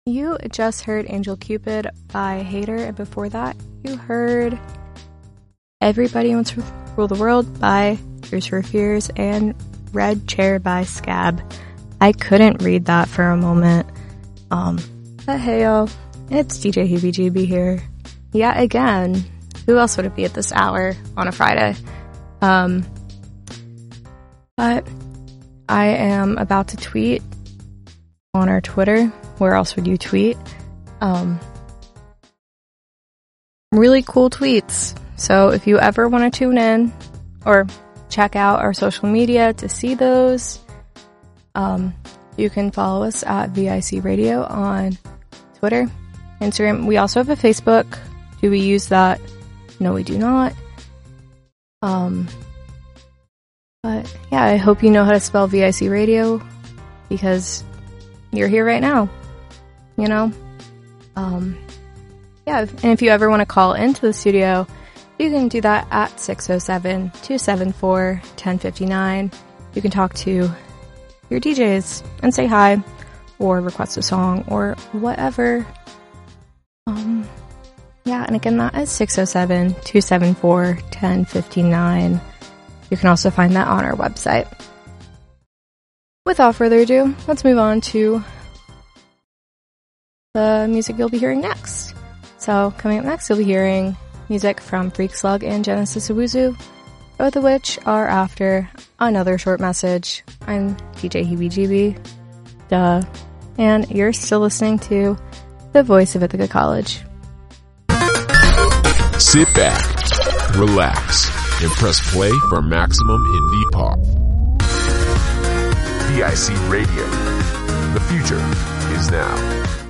You just heard Angel Cupid by Hater, and before that, you heard Everybody Wants to Rule the World by Tears for Fears and Red Chair by Scab. I couldn't read that for a moment. But hey y'all, it's DJ HeebieJeebie here. Yeah, again. Who else would it be at this hour on a Friday? But I am about to tweet on our Twitter. Where else would you tweet? Really cool tweets. So if you ever want to tune in or check out our social media to see those, you can follow us at VIC Radio on Twitter, Instagram. We also have a Facebook. Do we use that? No, we do not. But yeah, I hope you know how to spell VIC Radio because you're here right now, you know? Yeah, and if you ever want to call into the studio, you can do that at 607-274-1059. You can talk to your DJs and say hi or request a song or whatever. Yeah, and again, that is 607-274-1059. You can also find that on our website. Without further ado, let's move on to the music you'll be hearing next. So, coming up next, you'll be hearing music from Freak Slug and Genesis Owuzu, both of which are after another short message. I'm DJ HeebieJeebie, duh, and you're still listening to the voice of Ithaca College. Sit back, relax, and press play for maximum indie pop. VIC Radio. The future is now.